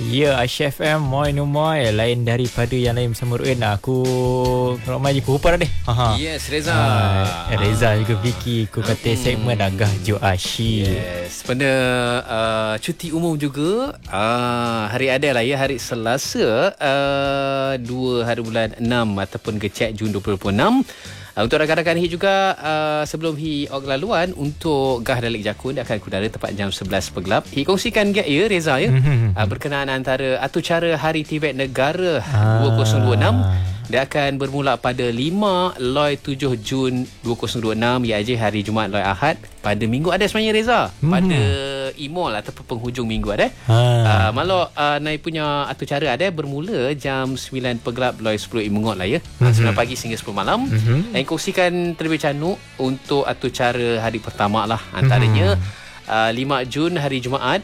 Ya, Aisyah FM, moi no moi. Lain daripada yang lain bersama Ruin. Aku ramai je aku lupa dah deh. Yes, Reza. Reza juga Vicky. Aku kata segmen Agah Jo Asyik. Yes, pada cuti umum juga. Hari ada lah ya, hari Selasa 2 hari bulan 6 ataupun Kecek Jun 2026. Untuk rakan-rakan HIT juga, sebelum HIT laluan untuk Gah Dalik Jakun, dia akan kudara tepat jam 11 pegelap. HIT kongsikan gap ya Reza ya, berkenaan antara atur cara Hari Tibet Negara 2026. Dia akan bermula pada 5 Loi 7 Jun 2026, iaitu hari Jumaat Loi Ahad. Pada minggu ada sebenarnya Reza, pada Imol ataupun penghujung minggu ada. Malah naik punya atur cara ada bermula jam 9 pegelap Loi 10 Imungot lah ya. 9 pagi sehingga 10 malam. Dan kongsikan terlebih canuk untuk atur cara hari pertama lah, antaranya 5 Jun hari Jumaat,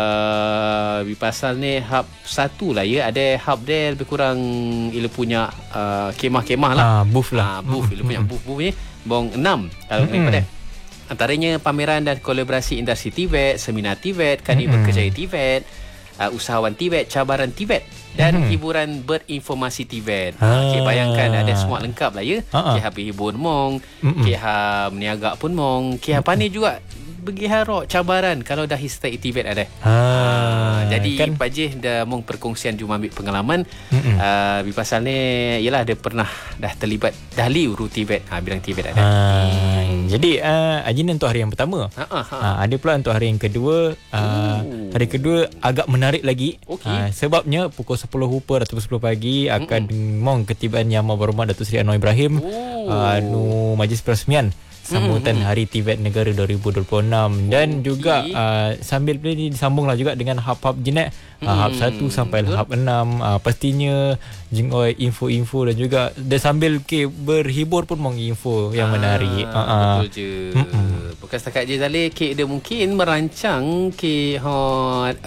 pasal ni hub 1 lah ya. Ada hub dia lebih kurang ila punya kemah-kemah lah, booth lah, booth ila punya booth ni bong 6 kalau pada antaranya pameran dan kolaborasi industri Tibet, seminar Tibet, kani berkerjaya Tibet, usahawan Tibet, cabaran Tibet dan hiburan berinformasi Tibet. Okay, bayangkan ada semua lengkap lah ya. Habis hibur mong, meniaga pun mong, pandai juga bagi harok cabaran kalau dah histai Tibet ada. Jadi kan Pajih dah mong perkongsian cuma ambil pengalaman. Pasal ni ialah dia pernah dah terlibat dahli uru Tibet, bidang Tibet ada. Jadi Ajin untuk hari yang pertama. Ada pula untuk hari yang kedua. Hari kedua agak menarik lagi. Sebabnya pukul 10 Hupar atau 10 pagi akan mong ketibaan Yang Amat Berhormat Datuk Seri Anwar Ibrahim majlis peresmian sambutan Hari Tibet Negara 2026. Dan juga sambil ni disambunglah juga dengan hub-hub Jinet, hub 1 sampai hub 6. Pastinya jingoi info-info dan juga dia sambil berhibur pun menginfo yang menarik. Betul je. Bukan setakat je Zalik, dia mungkin merancang hot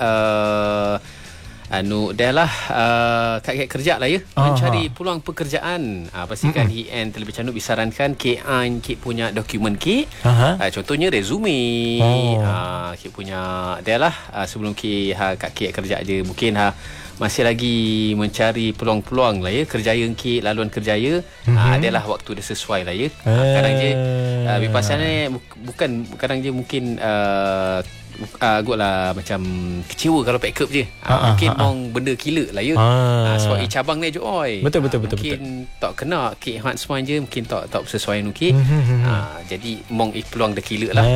dah lah kat kerja lah ya, mencari peluang pekerjaan. Pastikan HIN terlebih cantik disarankan KI punya dokumen contohnya resume. Punya dah lah sebelum kat kerja je, mungkin masih lagi mencari peluang-peluang lah ya, kerjaya laluan kerjaya. Adalah waktu dia sesuai lah ya. Kadang je pasal bukan kadang je mungkin agak lah macam kecewa kalau pack up je. Mungkin benda gila lah ya. Sebab cabang ni je Betul. mungkin tak kena hot semua je, mungkin tak sesuai nuki. Jadi mong peluang dah gila lah.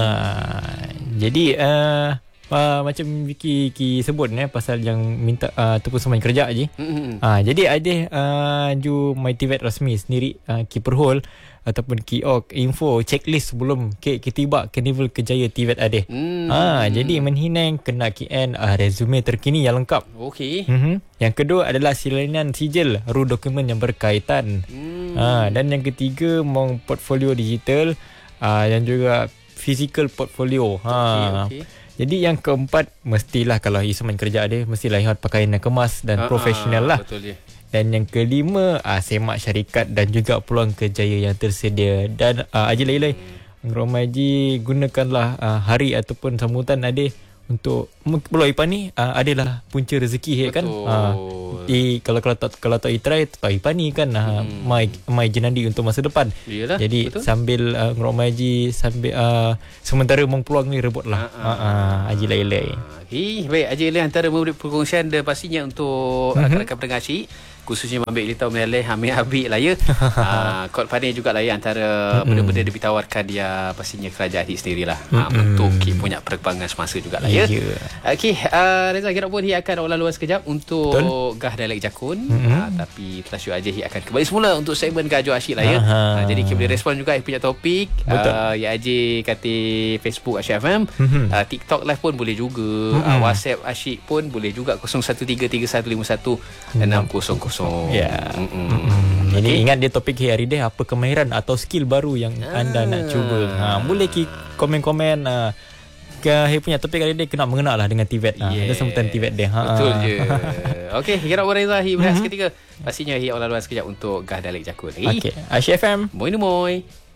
Jadi macam Vicky sebut pasal yang minta ataupun semain kerja je. Jadi ada ju My Tibet rasmi sendiri Perhol ataupun info checklist sebelum tiba Karnival Kejaya Tibet ada. Jadi menhinang kena resume terkini yang lengkap. Yang kedua adalah salinan sijil ru dokumen yang berkaitan. Dan yang ketiga mong portfolio digital dan juga physical portfolio. Jadi yang keempat, mestilah kalau isu main kerja dia, mestilah ingat pakaian yang kemas dan profesional lah. Betul je. Dan yang kelima, semak syarikat dan juga peluang kerjaya yang tersedia. Dan Haji Lailai, Romaji gunakanlah hari ataupun sambutan ada untuk Pulau Ipan ni adalah punca rezeki kan. Kalau tak itrai tak Ipan ni kan mai jenandi untuk masa depan. Yalah, jadi betul. Sambil Romaji sambil sementara mong peluang ni rebutlah Haji Lailai. Baik, Haji Lailai antara memberi perkongsian dia pastinya untuk rakan-rakan pendengar Syik, khususnya Mabik Litau Meleleh Hamid Habib lah ya. Kot pandai juga lah ya, antara benda-benda dia ditawarkan dia pastinya kerajaan HIT sendiri lah untuk punya perkembangan semasa juga lah ya. Okey, Reza kira pun HIT akan laluan sekejap untuk Gah Dalik Jakun. Tapi terlalu aja HIT akan kembali semula untuk segmen Gah Jo Asyik lah ya. Jadi kita boleh respon juga punya topik ya aja kata Facebook Asyik FM, TikTok live pun boleh juga, WhatsApp Asyik pun boleh juga 0133151600. Jadi ingat dia topik hari dia, apa kemahiran atau skill baru yang anda nak cuba. Boleh komen-komen punya topik hari dia kena mengena lah dengan Tibet. Ada sambutan Tibet dia. Betul je. Okey, kira apa Reza berehat seketika. Pastinya laluan sekejap untuk Gah Dalik Jakun. Okey, Asyik FM. Moi.